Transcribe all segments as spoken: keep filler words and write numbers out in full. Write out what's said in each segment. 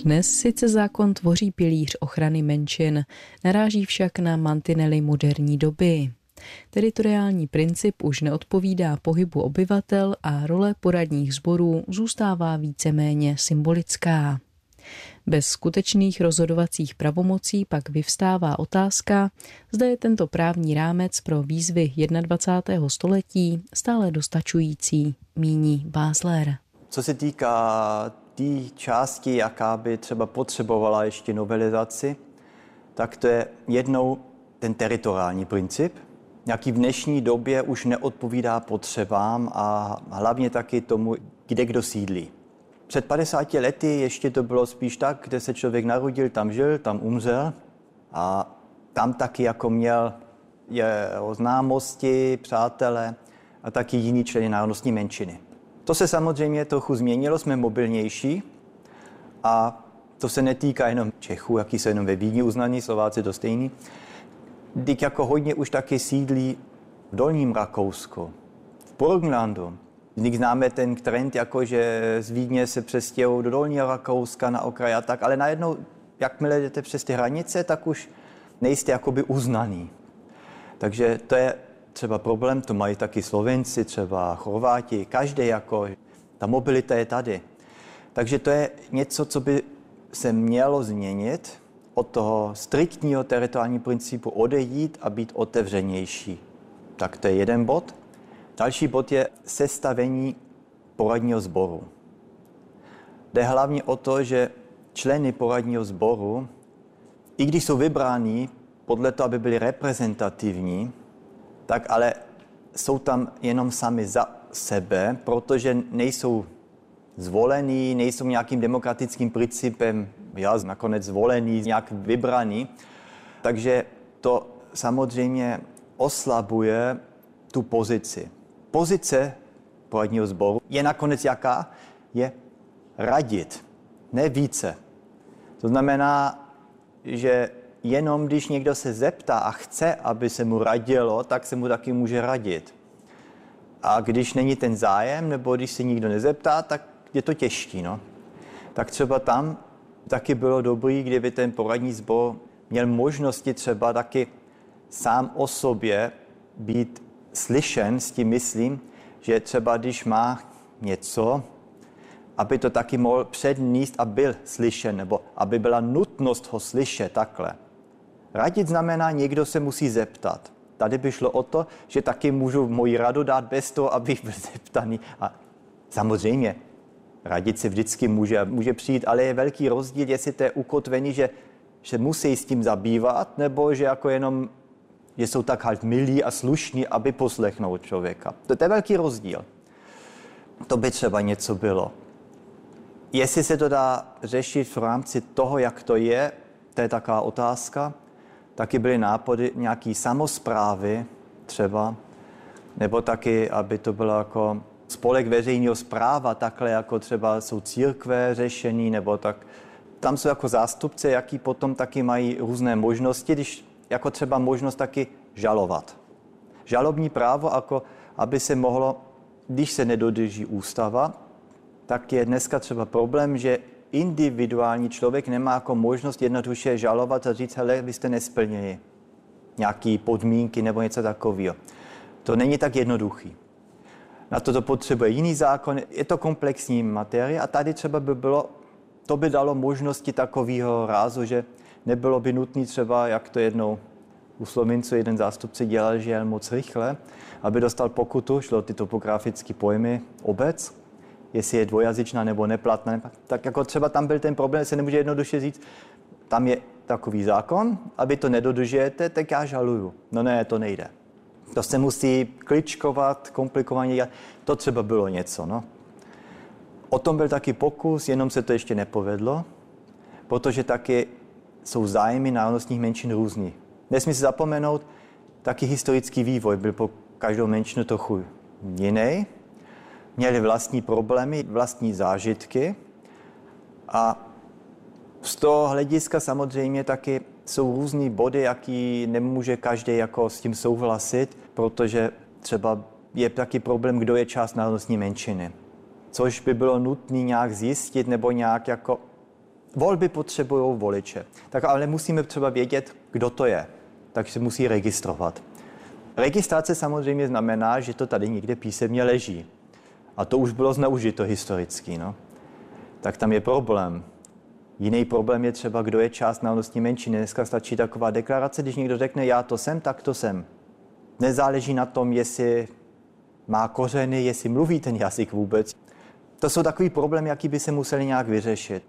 Dnes sice zákon tvoří pilíř ochrany menšin, naráží však na mantinely moderní doby. Teritoriální princip už neodpovídá pohybu obyvatel a role poradních sborů zůstává víceméně symbolická. Bez skutečných rozhodovacích pravomocí pak vyvstává otázka, zda je tento právní rámec pro výzvy dvacátého prvního století stále dostačující, míní Bázler. Co se týká té části, jaká by třeba potřebovala ještě novelizaci, tak to je jednou ten teritoriální princip, jaký v dnešní době už neodpovídá potřebám a hlavně taky tomu, kde kdo sídlí. Před padesáti lety ještě to bylo spíš tak, kde se člověk narodil, tam žil, tam umřel a tam taky jako měl jeho známosti, přátele a taky jiný členy národnostní menšiny. To se samozřejmě trochu změnilo, jsme mobilnější a to se netýká jenom Čechů, jaký jsou jenom ve Vídni uznaní, Slováci to stejný. Dík jako hodně už taky sídlí v Dolním Rakousku, v Burgenlandu. Dík známe ten trend, jako že z Vídně se přestěhují do Dolního Rakouska na okraj a tak, ale najednou, jakmile jdete přes ty hranice, tak už nejste jakoby uznaný. Takže to je třeba problém, to mají taky Slovenci, třeba Chorváti, každý jako, ta mobilita je tady. Takže to je něco, co by se mělo změnit, od toho striktního teritoriálního principu odejít a být otevřenější. Tak to je jeden bod. Další bod je sestavení poradního sboru. Jde hlavně o to, že členy poradního sboru, i když jsou vybráni podle toho, aby byli reprezentativní, tak ale jsou tam jenom sami za sebe, protože nejsou zvolení, nejsou nějakým demokratickým principem, já nakonec zvolený, nějak vybraný. Takže to samozřejmě oslabuje tu pozici. Pozice poradního sboru je nakonec jaká? Je radit, ne více. To znamená, že jenom když někdo se zeptá a chce, aby se mu radilo, tak se mu taky může radit. A když není ten zájem, nebo když se nikdo nezeptá, tak je to těžký. No? Tak třeba tam taky bylo dobrý, kdyby ten poradní sbor měl možnosti třeba taky sám o sobě být slyšen, s tím myslím, že třeba když má něco, aby to taky mohl předníst a byl slyšen, nebo aby byla nutnost ho slyšet takhle. Radit znamená, někdo se musí zeptat. Tady by šlo o to, že taky můžu moji radu dát bez toho, abych byl zeptaný. A samozřejmě, radit si vždycky může, může přijít, ale je velký rozdíl, jestli to je ukotvený, že, že musí s tím zabývat, nebo že jako jenom, že jsou tak halt milí a slušní, aby poslechnou člověka. To, to je velký rozdíl. To by třeba něco bylo. Jestli se to dá řešit v rámci toho, jak to je, to je taková otázka. Taky byly nápady nějaký samosprávy třeba, nebo taky, aby to bylo jako spolek veřejného správa, takhle jako třeba jsou církve řešený, nebo tak. Tam jsou jako zástupce, jaký potom taky mají různé možnosti, když jako třeba možnost taky žalovat. Žalobní právo, jako aby se mohlo, když se nedodrží ústava, tak je dneska třeba problém, že individuální člověk nemá jako možnost jednoduše žalovat a říct, hele, vy jste nesplnili nějaké podmínky nebo něco takového. To není tak jednoduchý. Na to to potřebuje jiný zákon, je to komplexní materie a tady třeba by bylo, to by dalo možnosti takového rázu, že nebylo by nutné třeba, jak to jednou u Slovinců jeden zástupce dělal, že jel moc rychle, aby dostal pokutu, šlo ty topografické pojmy obec, jestli je dvojazyčná nebo neplatná, tak jako třeba tam byl ten problém, se nemůže jednoduše říct, tam je takový zákon, aby to nedodržujete, tak já žaluju. No ne, to nejde. To se musí kličkovat, komplikovaně dělat. To třeba bylo něco, no. O tom byl taky pokus, jenom se to ještě nepovedlo, protože taky jsou zájmy národnostních menšin různý. Nesmí se zapomenout, taky historický vývoj byl po každou menšinu trochu jiný. Měli vlastní problémy, vlastní zážitky a z toho hlediska samozřejmě taky jsou různý body, jaký nemůže každý jako s tím souhlasit, protože třeba je taky problém, kdo je část národnostní menšiny. Což by bylo nutné nějak zjistit nebo nějak jako volby potřebují voliče. Tak ale musíme třeba vědět, kdo to je. Takže se musí registrovat. Registrace samozřejmě znamená, že to tady někde písemně leží. A to už bylo zneužito historicky. No. Tak tam je problém. Jiný problém je třeba, kdo je část národnostní menšiny. Dneska stačí taková deklarace, když někdo řekne, já to jsem, tak to jsem. Nezáleží na tom, jestli má kořeny, jestli mluví ten jazyk vůbec. To jsou takový problém, jaký by se museli nějak vyřešit.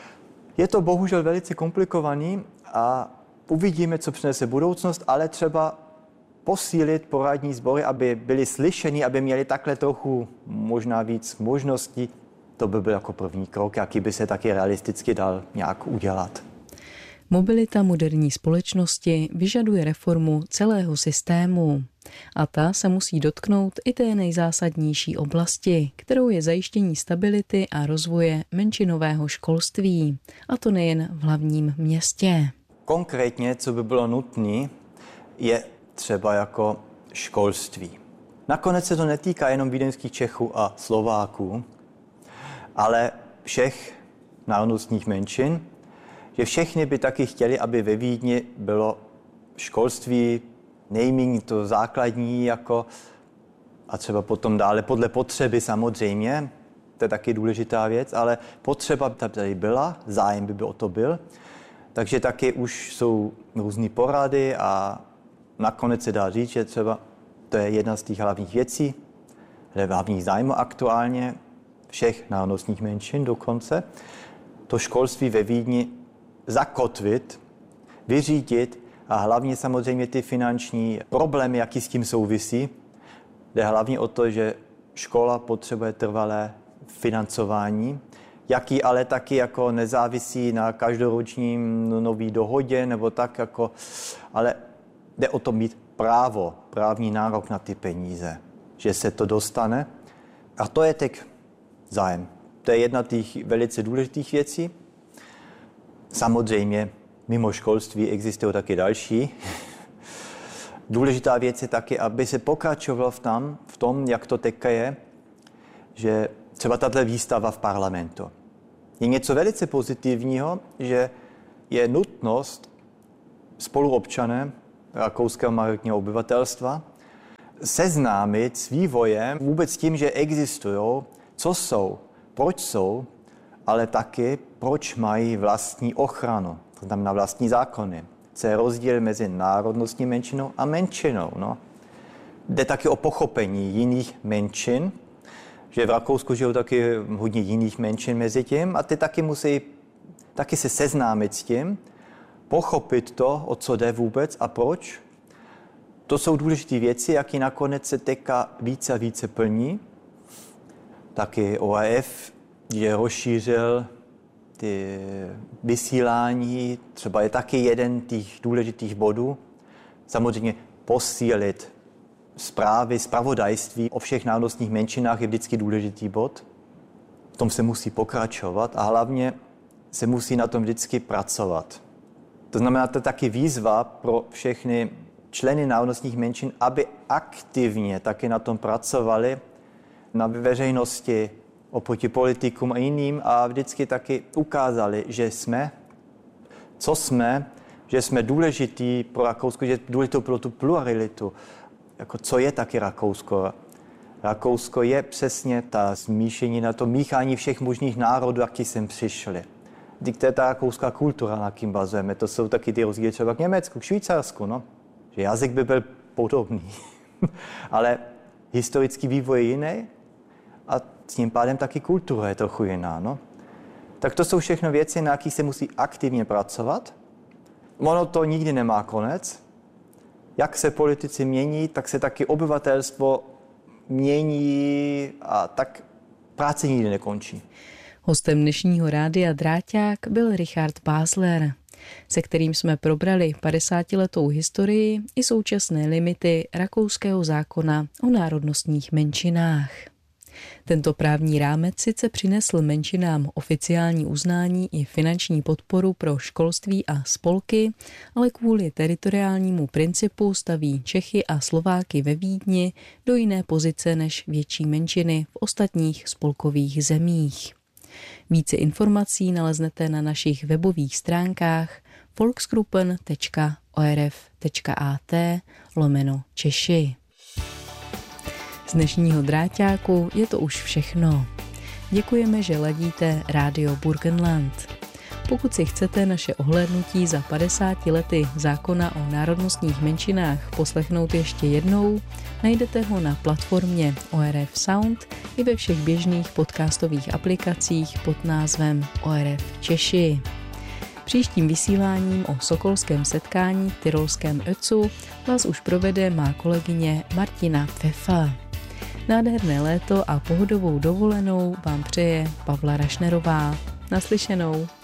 Je to bohužel velice komplikovaný a uvidíme, co přinese budoucnost, ale třeba posílit poradní sbory, aby byli slyšeni, aby měli takhle trochu možná víc možností. To by byl jako první krok, jaký by se taky realisticky dal nějak udělat. Mobilita moderní společnosti vyžaduje reformu celého systému. A ta se musí dotknout i té nejzásadnější oblasti, kterou je zajištění stability a rozvoje menšinového školství. A to nejen v hlavním městě. Konkrétně, co by bylo nutné, je třeba jako školství. Nakonec se to netýká jenom vídeňských Čechů a Slováků, ale všech národnostních menšin, že všechny by taky chtěli, aby ve Vídni bylo školství nejméně to základní, jako, a třeba potom dále podle potřeby samozřejmě, to je taky důležitá věc, ale potřeba tady byla, zájem by o to byl, takže taky už jsou různé porady a nakonec se dá říct, že třeba to je jedna z těch hlavních věcí, hlavních zájmů aktuálně všech národnostních menšin dokonce, to školství ve Vídni zakotvit, vyřídit a hlavně samozřejmě ty finanční problémy, jaký s tím souvisí. Jde hlavně o to, že škola potřebuje trvalé financování, jaký ale taky jako nezávisí na každoročním nový dohodě nebo tak jako, ale jde o to mít právo, právní nárok na ty peníze, že se to dostane. A to je teď zájem. To je jedna z těch velice důležitých věcí. Samozřejmě mimo školství existují taky další. Důležitá věc je taky, aby se pokračovalo v tom, v tom, jak to teďka je, že třeba tato výstava v parlamentu. Je něco velice pozitivního, že je nutnost spoluobčané rakouského majoritního obyvatelstva seznámit s vývojem vůbec tím, že existují, co jsou, proč jsou, ale taky proč mají vlastní ochranu, to znamená vlastní zákony. Co je rozdíl mezi národnostní menšinou a menšinou. No. Jde taky o pochopení jiných menšin, že v Rakousku žijou taky hodně jiných menšin mezi tím a ty taky musí taky se seznámit s tím, pochopit to, o co jde vůbec a proč. To jsou důležité věci, jaký nakonec se teďka více a více plní. Taky O R F je rozšířil ty vysílání, třeba je taky jeden těch důležitých bodů. Samozřejmě posílit zprávy, zpravodajství o všech národnostních menšinách je vždycky důležitý bod. V tom se musí pokračovat a hlavně se musí na tom vždycky pracovat. To znamená, to je taky výzva pro všechny členy národnostních menšin, aby aktivně taky na tom pracovali na veřejnosti, oproti politikům a jiným a vždycky taky ukázali, že jsme, co jsme, že jsme důležitý pro Rakousko, že je důležitý pro tu pluralitu. Jako co je taky Rakousko? Rakousko je přesně ta smíšení na to míchání všech možných národů, jaký sem přišli. To je ta rakouská kultura, na kým bazujeme. To jsou taky ty rozdíly třeba k Německu, k Švýcarsku. No? Že jazyk by byl podobný. Ale historický vývoj je jiný a s tím pádem taky kultura je trochu jiná. No? Tak to jsou všechno věci, na jakých se musí aktivně pracovat. Ono to nikdy nemá konec. Jak se politici mění, tak se taky obyvatelstvo mění a tak práce nikdy nekončí. Hostem dnešního Rádia Dráťák byl Richard Básler, se kterým jsme probrali padesátiletou historii i současné limity rakouského zákona o národnostních menšinách. Tento právní rámec sice přinesl menšinám oficiální uznání i finanční podporu pro školství a spolky, ale kvůli teritoriálnímu principu staví Čechy a Slováky ve Vídni do jiné pozice než větší menšiny v ostatních spolkových zemích. Více informací naleznete na našich webových stránkách volksgruppen tečka o r f tečka a t lomeno Češi. Z dnešního dráťáku je to už všechno. Děkujeme, že ladíte Rádio Burgenland. Pokud si chcete naše ohlédnutí za padesáti lety zákona o národnostních menšinách poslechnout ještě jednou, najdete ho na platformě O R F Sound i ve všech běžných podcastových aplikacích pod názvem O R F Češi. Příštím vysíláním o sokolském setkání v tyrolském Ötzu vás už provede má kolegyně Martina Pfeffa. Nádherné léto a pohodovou dovolenou vám přeje Pavla Rašnerová. Naslyšenou.